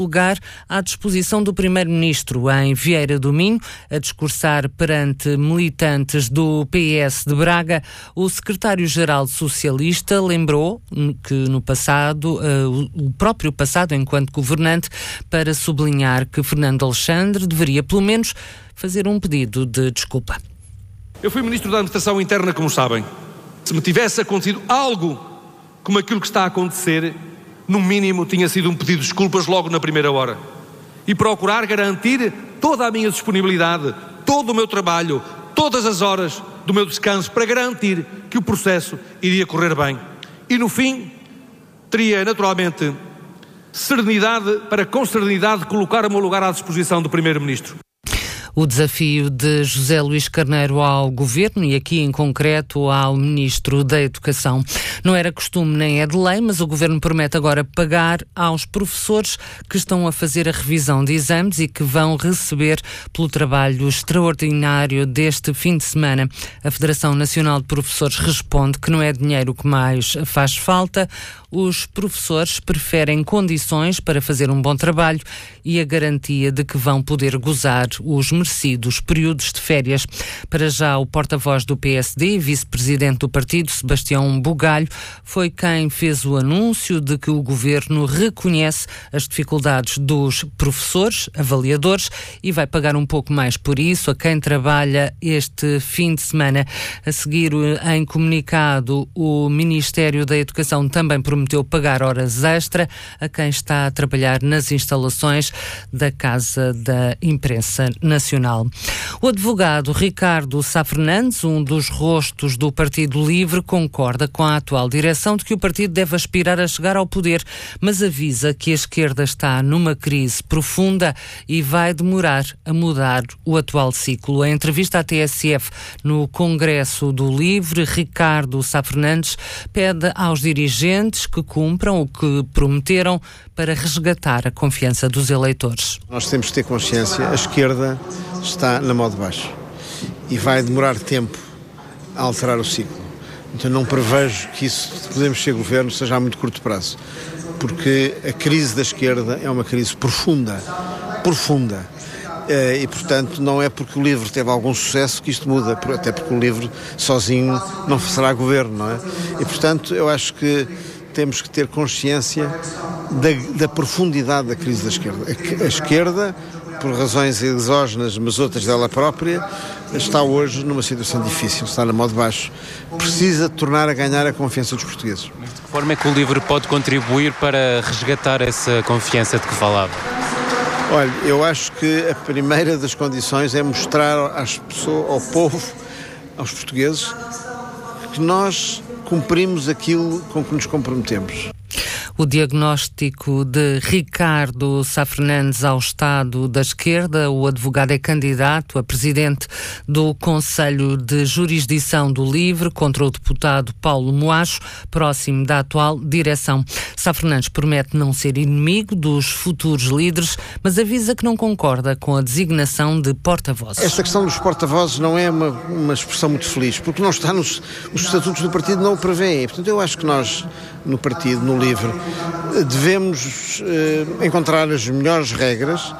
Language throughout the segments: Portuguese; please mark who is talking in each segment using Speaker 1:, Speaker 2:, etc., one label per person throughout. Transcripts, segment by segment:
Speaker 1: lugar à disposição do Primeiro-Ministro em Vieira do Minho, a discursar perante militantes do PS de Braga. O secretário-geral socialista lembrou que no passado, o próprio passado enquanto governante, para sublinhar que Fernando Alexandre deveria pelo menos fazer um pedido de desculpa.
Speaker 2: Eu fui Ministro da Administração Interna, como sabem. Se me tivesse acontecido algo como aquilo que está a acontecer, no mínimo tinha sido um pedido de desculpas logo na primeira hora. E procurar garantir toda a minha disponibilidade, todo o meu trabalho, todas as horas do meu descanso para garantir que o processo iria correr bem. E no fim, teria naturalmente serenidade para com serenidade colocar o meu lugar à disposição do Primeiro-Ministro.
Speaker 1: O desafio de José Luís Carneiro ao Governo e aqui em concreto ao Ministro da Educação. Não era costume nem é de lei, mas o Governo promete agora pagar aos professores que estão a fazer a revisão de exames e que vão receber pelo trabalho extraordinário deste fim de semana. A Federação Nacional de Professores responde que não é dinheiro que mais faz falta. Os professores preferem condições para fazer um bom trabalho e a garantia de que vão poder gozar os merecidos períodos de férias. Para já, o porta-voz do PSD e vice-presidente do partido, Sebastião Bugalho, foi quem fez o anúncio de que o Governo reconhece as dificuldades dos professores, avaliadores, e vai pagar um pouco mais por isso a quem trabalha este fim de semana. A seguir, em comunicado, o Ministério da Educação também prometeu pagar horas extra a quem está a trabalhar nas instalações da Casa da Imprensa Nacional. O advogado Ricardo Sá Fernandes, um dos rostos do Partido Livre, concorda com a atual direção de que o partido deve aspirar a chegar ao poder, mas avisa que a esquerda está numa crise profunda e vai demorar a mudar o atual ciclo. Em entrevista à TSF no Congresso do Livre, Ricardo Sá Fernandes pede aos dirigentes que cumpram o que prometeram para resgatar a confiança dos eleitores.
Speaker 3: Nós temos de ter consciência, a esquerda está na mão de baixo e vai demorar tempo a alterar o ciclo. Então não prevejo que isso, de podermos ser governo, seja a muito curto prazo, porque a crise da esquerda é uma crise profunda. E, portanto, não é porque o LIVRE teve algum sucesso que isto muda, até porque o LIVRE sozinho não será governo, não é? E, portanto, eu acho que temos que ter consciência da profundidade da crise da esquerda. A esquerda, por razões exógenas, mas outras dela própria, está hoje numa situação difícil, está na mão de baixo. Precisa tornar a ganhar a confiança dos portugueses.
Speaker 4: Mas de que forma é que o LIVRE pode contribuir para resgatar essa confiança de que falava?
Speaker 3: Olha, eu acho que a primeira das condições é mostrar às pessoas, ao povo, aos portugueses, que nós cumprimos aquilo com que nos comprometemos.
Speaker 1: O diagnóstico de Ricardo Sá Fernandes ao Estado da Esquerda. O advogado é candidato a presidente do Conselho de Jurisdição do Livre contra o deputado Paulo Moacho, próximo da atual direção. Sá Fernandes promete não ser inimigo dos futuros líderes, mas avisa que não concorda com a designação de porta-vozes.
Speaker 3: Esta questão dos porta-vozes não é uma expressão muito feliz, porque não está os estatutos do partido não o prevêem. Portanto, eu acho que nós, no partido, no Livre, devemos encontrar as melhores regras,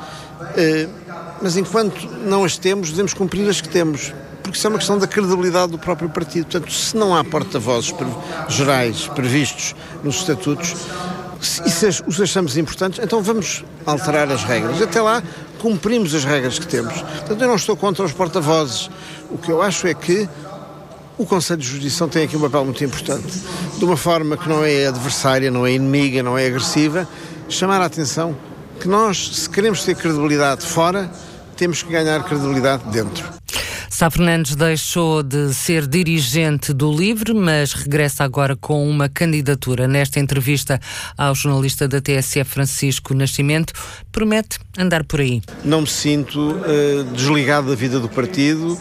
Speaker 3: mas enquanto não as temos, devemos cumprir as que temos, porque isso é uma questão da credibilidade do próprio partido. Portanto, se não há porta-vozes gerais previstos nos estatutos, e se os achamos importantes, então vamos alterar as regras. Até lá, cumprimos as regras que temos. Portanto, eu não estou contra os porta-vozes. O que eu acho é que o Conselho de Jurisdição tem aqui um papel muito importante, de uma forma que não é adversária, não é inimiga, não é agressiva, chamar a atenção que nós, se queremos ter credibilidade fora, temos que ganhar credibilidade dentro.
Speaker 1: Sá Fernandes deixou de ser dirigente do Livre, mas regressa agora com uma candidatura. Nesta entrevista ao jornalista da TSF, Francisco Nascimento, promete andar por aí.
Speaker 3: Não me sinto desligado da vida do partido,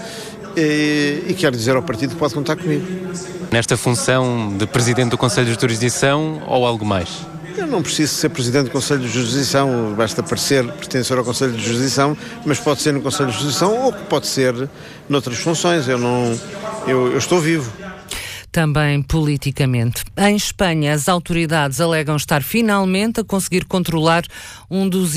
Speaker 3: e quero dizer ao partido que pode contar comigo.
Speaker 4: Nesta função de Presidente do Conselho de Jurisdição ou algo mais?
Speaker 3: Eu não preciso ser Presidente do Conselho de Jurisdição, basta pertencer ao Conselho de Jurisdição, mas pode ser no Conselho de Jurisdição ou pode ser noutras funções. Eu estou vivo.
Speaker 1: Também politicamente. Em Espanha, as autoridades alegam estar finalmente a conseguir controlar um dos